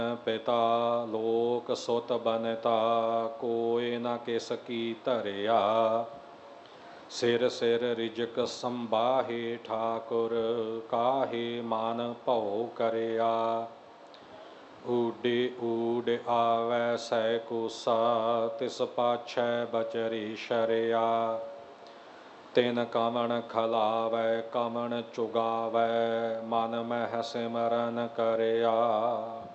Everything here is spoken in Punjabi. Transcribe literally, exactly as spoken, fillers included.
ਪਿਤਾ ਲੋਕ ਸੁਤ ਬਨਤਾ, ਕੋਇ ਨ ਕਿਸ ਕੀ ਧਰਿਆ। ਸਿਰ ਸਿਰ ਰਿਜਕ ਸੰਬਾਹੇ ਠਾਕੁਰ, ਕਾਹੇ ਮਨ ਭਉ ਕਰਿਆ। ਊਡੇ ਊਡ ਆਵੈ ਸਹਿ ਕੂਸਾ, ਤਿਸ ਪਾਛੈ ਬਚਰੀ ਸ਼ਰਿਆ। ਤਿਨ ਕਮਣ ਖਲਾਵੈ ਕਮਣ ਚੁਗਾਵੈ, ਮਨ ਮਹਿ ਸਿਮਰਨ ਕਰਿਆ।